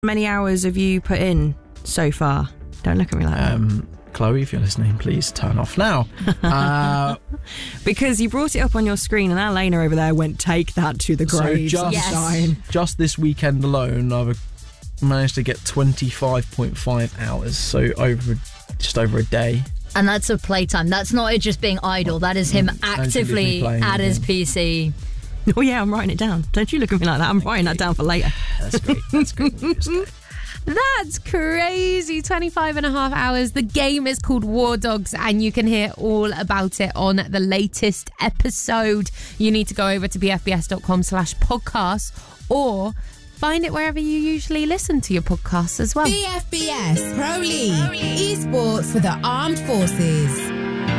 many hours have you put in so far? Don't look at me like that. Chloe, if you're listening, please turn off now. Because you brought it up on your screen and Elena over there went, take that to the grave. Just this weekend alone, I've managed to get 25.5 hours, so just over a day. And that's a playtime. That's not it just being idle. That is him actively at his PC. Oh yeah, I'm writing it down. Don't you look at me like that. I'm writing that down for later. That's great. That's great. That's good. That's crazy. 25 and a half hours. The game is called War Dogs and you can hear all about it on the latest episode. You need to go over to bfbs.com/podcast or find it wherever you usually listen to your podcasts as well. BFBS Pro League. Esports for the armed forces.